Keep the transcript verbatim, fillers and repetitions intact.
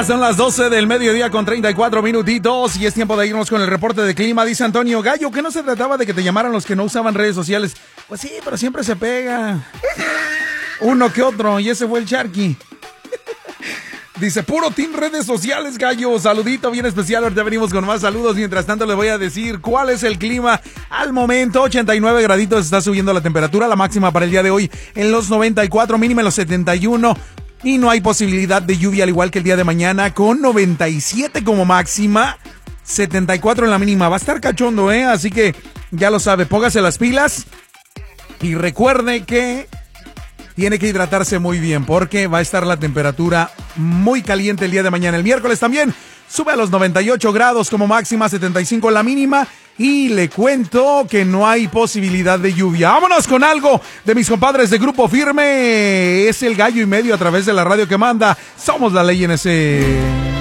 Ya son las doce del mediodía con treinta y cuatro minutitos y es tiempo de irnos con el reporte de clima. Dice Antonio Gallo que no se trataba de que te llamaran los que no usaban redes sociales. Pues sí, pero siempre se pega uno que otro y ese fue el Sharky. Dice, puro team redes sociales, Gallo. Saludito bien especial. Ahorita venimos con más saludos. Mientras tanto, le voy a decir cuál es el clima al momento. ochenta y nueve graditos está subiendo la temperatura. La máxima para el día de hoy en los noventa y cuatro, mínima en los setenta y uno. Y no hay posibilidad de lluvia al igual que el día de mañana con noventa y siete como máxima. setenta y cuatro en la mínima. Va a estar cachondo, ¿eh? Así que ya lo sabe. Póngase las pilas. Y recuerde que tiene que hidratarse muy bien porque va a estar la temperatura muy caliente el día de mañana. El miércoles también sube a los noventa y ocho grados como máxima, setenta y cinco la mínima. Y le cuento que no hay posibilidad de lluvia. Vámonos con algo de mis compadres de Grupo Firme. Es el Gallo y Medio a través de la radio que manda. Somos la ley en ese...